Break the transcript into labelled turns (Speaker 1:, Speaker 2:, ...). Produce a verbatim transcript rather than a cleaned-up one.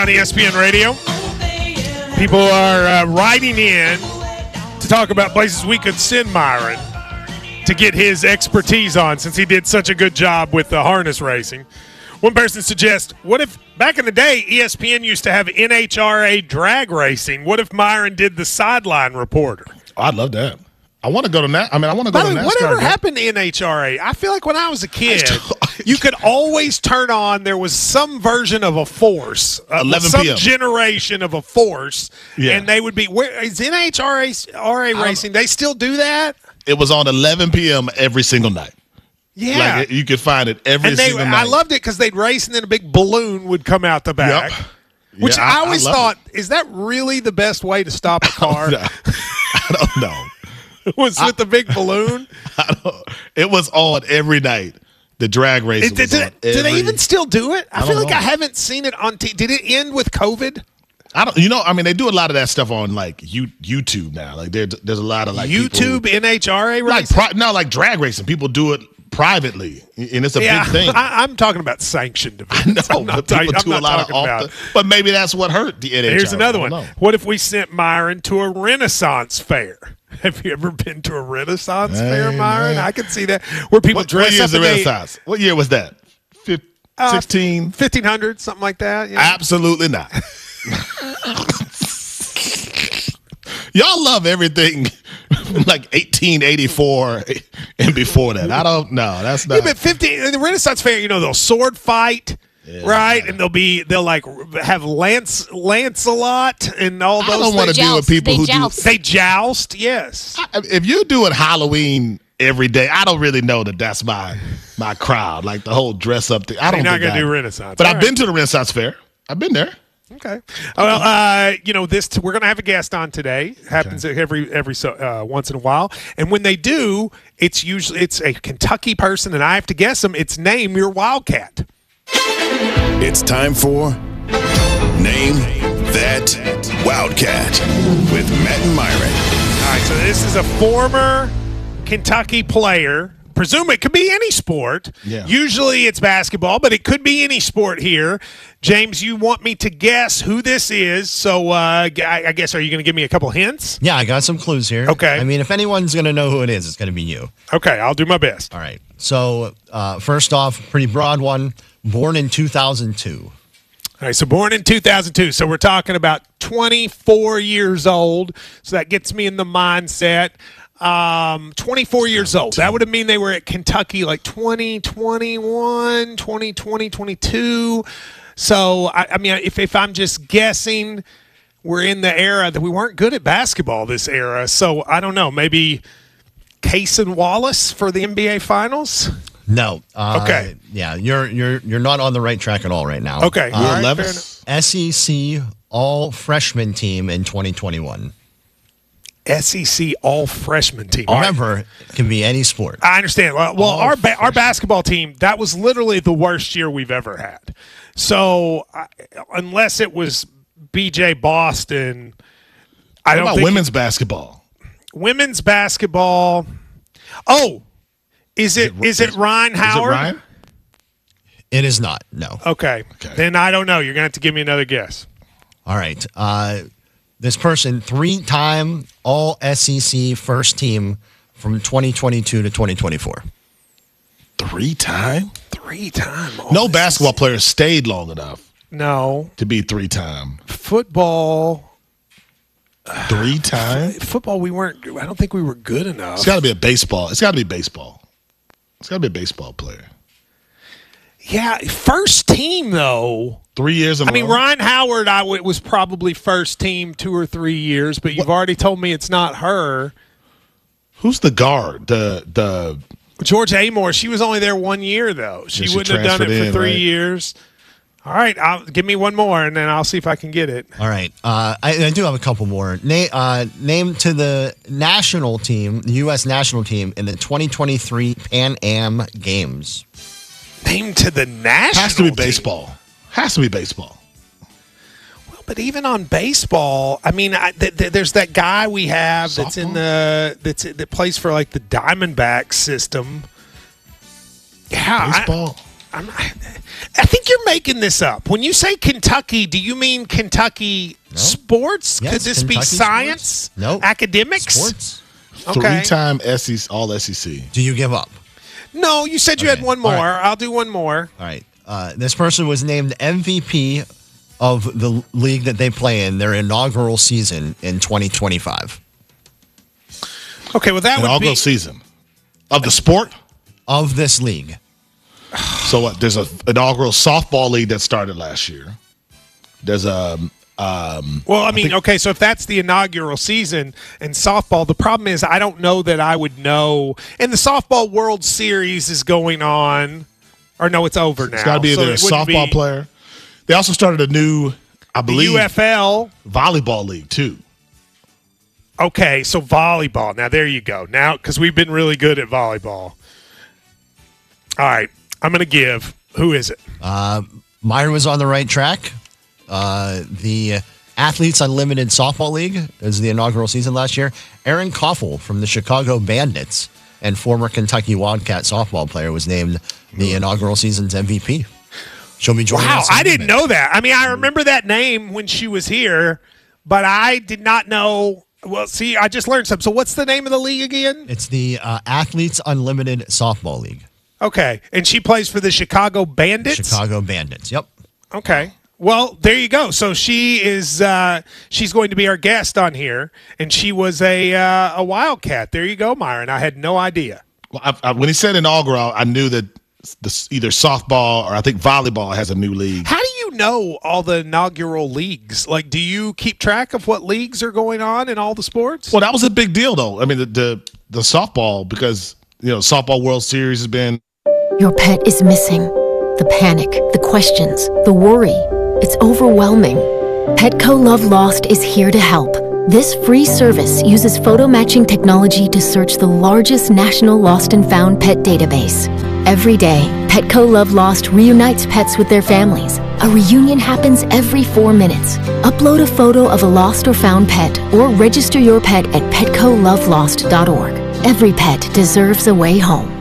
Speaker 1: on E S P N Radio. People are uh, writing in to talk about places we could send Myron to get his expertise on, since he did such a good job with the harness racing. One person suggests, what if back in the day E S P N used to have N H R A drag racing? What if Myron did the sideline reporter?
Speaker 2: Oh, I'd love that. I want to go to that. I mean, I want to go
Speaker 1: By
Speaker 2: to
Speaker 1: the way,
Speaker 2: NASCAR.
Speaker 1: whatever
Speaker 2: game.
Speaker 1: happened to N H R A? I feel like when I was a kid, you could always turn on. There was some version of a force, uh,
Speaker 2: eleven
Speaker 1: some
Speaker 2: p.m.
Speaker 1: generation of a force,
Speaker 2: Yeah.
Speaker 1: and they would be. Where is N H R A R A racing? They still do that?
Speaker 2: It was on eleven p.m. every single night.
Speaker 1: Yeah,
Speaker 2: Like, you could find it every
Speaker 1: and they,
Speaker 2: single night.
Speaker 1: I loved it because they'd race, and then a big balloon would come out the back.
Speaker 2: Yep.
Speaker 1: Which
Speaker 2: Yeah,
Speaker 1: I,
Speaker 2: I- I
Speaker 1: always
Speaker 2: love
Speaker 1: thought, is that really the best way to stop a car?
Speaker 2: I don't know.
Speaker 1: was with the big balloon?
Speaker 2: I don't, it was on every night. The drag race
Speaker 1: It-
Speaker 2: was
Speaker 1: did,
Speaker 2: on
Speaker 1: do they
Speaker 2: every-
Speaker 1: even still do it? I,
Speaker 2: I
Speaker 1: feel
Speaker 2: don't
Speaker 1: like
Speaker 2: know.
Speaker 1: I haven't seen it on T V. Did it end with COVID?
Speaker 2: I don't. You know, I mean, they do a lot of that stuff on like you, YouTube now. Like there, there's a lot of like
Speaker 1: YouTube
Speaker 2: people,
Speaker 1: N H R A
Speaker 2: like
Speaker 1: racing?
Speaker 2: pri- no, like drag racing. People do it privately, and it's a
Speaker 1: yeah,
Speaker 2: big thing.
Speaker 1: I, I'm talking about sanctioned events.
Speaker 2: No,
Speaker 1: I'm not,
Speaker 2: but
Speaker 1: talking-
Speaker 2: people
Speaker 1: I'm
Speaker 2: do a
Speaker 1: not
Speaker 2: lot of
Speaker 1: talking
Speaker 2: off
Speaker 1: about.
Speaker 2: the, but maybe that's what hurt the N H R.
Speaker 1: Here's another
Speaker 2: I
Speaker 1: one.
Speaker 2: don't know.
Speaker 1: What if we sent Myron to a Renaissance fair? Have you ever been to a Renaissance
Speaker 2: Hey,
Speaker 1: fair, Myron?
Speaker 2: man.
Speaker 1: I can see that. Where people
Speaker 2: What,
Speaker 1: dress
Speaker 2: what year
Speaker 1: up
Speaker 2: is the
Speaker 1: and they-
Speaker 2: Renaissance? What year was that? Fif-
Speaker 1: uh,
Speaker 2: Sixteen?
Speaker 1: fifteen hundred, something like that. Yeah.
Speaker 2: Absolutely not. Y'all love everything like eighteen eighty-four and before that. I don't know. That's not.
Speaker 1: Yeah, but fifteen the Renaissance fair, you know, they'll sword fight,
Speaker 2: Yeah.
Speaker 1: right? And they'll be they'll like have Lance Lancelot and all
Speaker 2: I
Speaker 1: those
Speaker 2: don't want to
Speaker 1: things.
Speaker 2: deal with people
Speaker 3: They
Speaker 2: who
Speaker 3: joust.
Speaker 1: They joust, yes.
Speaker 2: do. If you do it Halloween every day, I don't really know that that's my my crowd. Like the whole dress up thing. I don't.
Speaker 1: You're not
Speaker 2: think
Speaker 1: gonna
Speaker 2: I-
Speaker 1: do Renaissance.
Speaker 2: But
Speaker 1: All
Speaker 2: I've
Speaker 1: right.
Speaker 2: been to the Renaissance fair. I've been there.
Speaker 1: Okay. Well, uh, you know, this we're going to have a guest on today. Happens every every so uh, once in a while, and when they do, it's usually it's a Kentucky person, and I have to guess them. It's Name Your Wildcat.
Speaker 4: It's time for Name That Wildcat with Matt and Myron.
Speaker 1: All right, so this is a former Kentucky player. Presume it could be any sport.
Speaker 2: Yeah.
Speaker 1: Usually it's basketball, but it could be any sport here. James, you want me to guess who this is? So uh, I I guess, are you going to give me a couple hints?
Speaker 5: Yeah, I got some clues here.
Speaker 1: Okay.
Speaker 5: I mean, if anyone's going to know who it is, it's going to be you.
Speaker 1: Okay, I'll do my best.
Speaker 5: All right. So, uh, first off, pretty broad one. Born in two thousand two.
Speaker 1: All right, so born in two thousand two. So we're talking about twenty-four years old. So that gets me in the mindset. Um, twenty-four years old. That would mean they were at Kentucky like twenty twenty-one, twenty twenty, twenty-two. So, I, I mean, if, if I'm just guessing, we're in the era that we weren't good at basketball this era. So, I don't know. Maybe Cason Wallace for the N B A Finals?
Speaker 5: No. Uh,
Speaker 1: Okay.
Speaker 5: Yeah, you're you're you're not on the right track at all right now.
Speaker 1: Okay.
Speaker 5: Uh,
Speaker 1: All right,
Speaker 2: Levis?
Speaker 1: fair
Speaker 5: S E C All Freshman Team in twenty twenty-one.
Speaker 1: S E C all freshman team.
Speaker 5: Remember, it can be any sport.
Speaker 1: I understand. Well, well
Speaker 5: All
Speaker 1: our ba- our
Speaker 5: fresh.
Speaker 1: basketball team, that was literally the worst year we've ever had. So I, unless it was B J Boston, I
Speaker 2: What
Speaker 1: don't
Speaker 2: about
Speaker 1: think
Speaker 2: women's basketball?
Speaker 1: women's basketball. Oh, is it is it Ryan
Speaker 2: Is it
Speaker 1: Howard?
Speaker 2: Ryan?
Speaker 5: It is not. No.
Speaker 1: Okay.
Speaker 2: Okay.
Speaker 1: Then I don't know. You're gonna have to give me another guess.
Speaker 5: All right. Uh, this person, three-time All S E C first team from twenty twenty-two to twenty twenty-four.
Speaker 2: Three time?
Speaker 1: Three time.
Speaker 2: No basketball player stayed long enough
Speaker 1: No
Speaker 2: to be three time.
Speaker 1: football.
Speaker 2: Three time?
Speaker 1: Football. We weren't. I don't think we were good enough.
Speaker 2: It's got to be a baseball. It's got to be baseball. It's got to be a baseball player.
Speaker 1: Yeah, first team though.
Speaker 2: Three years in
Speaker 1: I
Speaker 2: a
Speaker 1: mean,
Speaker 2: row?
Speaker 1: Ryan Howard, I w- was probably first team two or three years, but you've already told me it's not her.
Speaker 2: Who's the guard? The the
Speaker 1: George Amore, she was only there one year though. She,
Speaker 2: Yeah, she
Speaker 1: wouldn't have done it
Speaker 2: transferred
Speaker 1: for
Speaker 2: in,
Speaker 1: three
Speaker 2: right?
Speaker 1: years. All right, I'll, give me one more, and then I'll see if I can get it.
Speaker 5: All right. Uh, I, I do have a couple more. Na- uh, name to the national team, the U S national team, in the twenty twenty-three Pan Am Games.
Speaker 1: Name to the national
Speaker 2: has to be
Speaker 1: team.
Speaker 2: baseball. Has to be baseball.
Speaker 1: Well, but even on baseball, I mean, I, th- th- there's that guy we have that's in
Speaker 2: Softball?
Speaker 1: the that's that plays for like the Diamondback system. Yeah, I-
Speaker 2: Baseball.
Speaker 1: I'm, I think you're making this up. When you say Kentucky, do you mean Kentucky no. sports?
Speaker 5: Yes,
Speaker 1: Could this
Speaker 5: Kentucky
Speaker 1: be science?
Speaker 5: No. Nope.
Speaker 1: Academics?
Speaker 5: Sports.
Speaker 1: Okay.
Speaker 2: Three-time S E C, all S E C.
Speaker 5: Do you give up?
Speaker 1: No, you said you
Speaker 5: okay.
Speaker 1: had one more.
Speaker 5: Right.
Speaker 1: I'll do one more.
Speaker 5: All right. Uh, this person was named M V P of the league that they play in, their inaugural season in twenty twenty-five.
Speaker 1: Okay, well, that
Speaker 2: inaugural
Speaker 1: would be...
Speaker 2: season. Of the sport?
Speaker 5: Of this league.
Speaker 2: So what? There's an inaugural softball league that started last year. There's a... Um,
Speaker 1: well, I mean,
Speaker 2: I think,
Speaker 1: okay, so if that's the inaugural season in softball, the problem is I don't know that I would know. And the Softball World Series is going on. Or no, it's over now.
Speaker 2: It's got to be
Speaker 1: so
Speaker 2: either a softball
Speaker 1: be
Speaker 2: player. They also started a new, I
Speaker 1: the
Speaker 2: believe,
Speaker 1: U F L
Speaker 2: volleyball league, too.
Speaker 1: Okay, so volleyball. Now, there you go. Now, because we've been really good at volleyball. All right, I'm going to give. Who is it?
Speaker 5: Uh, Meyer was on the right track. Uh, the Athletes Unlimited Softball League is the inaugural season last year. Aaron Koffel from the Chicago Bandits and former Kentucky Wildcat softball player was named the inaugural season's M V P. She'll be joining
Speaker 1: wow,
Speaker 5: us. Wow,
Speaker 1: I didn't know that. I mean, I remember that name when she was here, but I did not know. Well, see, I just learned something. So what's the name of the league again?
Speaker 5: It's the uh, Athletes Unlimited Softball League.
Speaker 1: Okay, and she plays for the Chicago Bandits?
Speaker 5: Chicago Bandits, yep.
Speaker 1: Okay. Well, there you go. So she is uh, she's going to be our guest on here, and she was a uh, a Wildcat. There you go, Myron. I had no idea.
Speaker 2: Well, I, I, when he said inaugural, I knew that the, either softball or I think volleyball has a new league.
Speaker 1: How do you know all the inaugural leagues? Like, do you keep track of what leagues are going on in all the sports?
Speaker 2: Well, that was a big deal, though. I mean, the the, the softball, because, you know, softball World Series has been.
Speaker 3: Your pet is missing. The panic, the questions, the worry. It's overwhelming. Petco Love Lost is here to help. This free service uses photo matching technology to search the largest national lost and found pet database. Every day, Petco Love Lost reunites pets with their families. A reunion happens every four minutes. Upload a photo of a lost or found pet or register your pet at petco love lost dot org. Every pet deserves a way home.